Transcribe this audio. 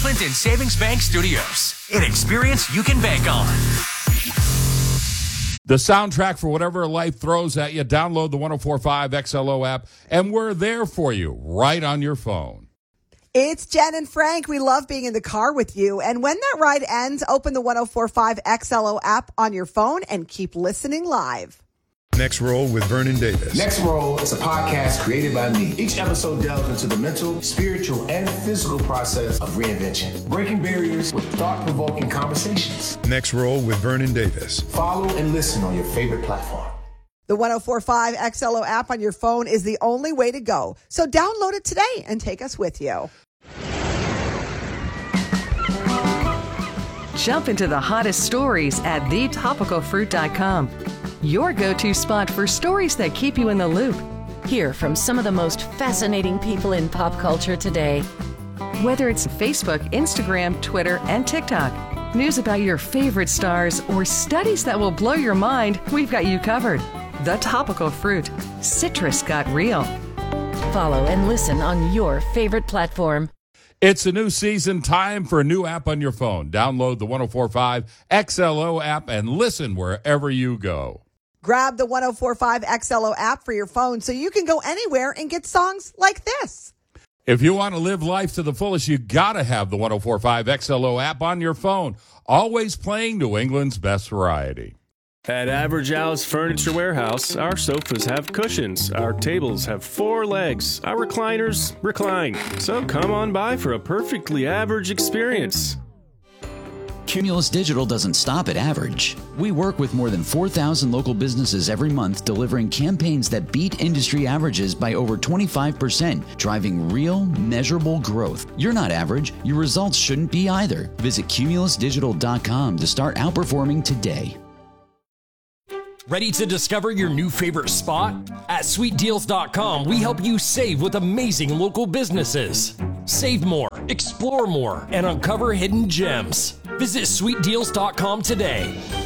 Clinton Savings Bank Studios. An experience you can bank on. The soundtrack for whatever life throws at you. Download the 104.5 XLO app, and we're there for you right on your phone. It's Jen and Frank. We love being in the car with you. And when that ride ends, open the 104.5 XLO app on your phone and keep listening live. Next Roll with Vernon Davis. Next Roll is a podcast created by me. Each episode delves into the mental, spiritual, and physical process of reinvention, breaking barriers with thought-provoking conversations. Next Roll with Vernon Davis. Follow and listen on your favorite platform. The 104.5 XLO app on your phone is the only way to go. So download it today and take us with you. Jump into the hottest stories at thetopicalfruit.com. Your go-to spot for stories that keep you in the loop. Hear from some of the most fascinating people in pop culture today. Whether it's Facebook, Instagram, Twitter, and TikTok, news about your favorite stars, or studies that will blow your mind, we've got you covered. The Topical Fruit. Citrus got real. Follow and listen on your favorite platform. It's a new season, time for a new app on your phone. Download the 104.5 XLO app and listen wherever you go. Grab the 104.5 XLO app for your phone so you can go anywhere and get songs like this. If you want to live life to the fullest, you got to have the 104.5 XLO app on your phone. Always playing New England's best variety. At Average Al's Furniture Warehouse, our sofas have cushions, our tables have 4 legs, our recliners recline. So come on by for a perfectly average experience. Cumulus Digital doesn't stop at average. We work with more than 4,000 local businesses every month, delivering campaigns that beat industry averages by over 25%, driving real, measurable growth. You're not average. Your results shouldn't be either. Visit cumulusdigital.com to start outperforming today. Ready to discover your new favorite spot? At sweetdeals.com, we help you save with amazing local businesses. Save more, explore more, and uncover hidden gems. Visit sweetdeals.com today.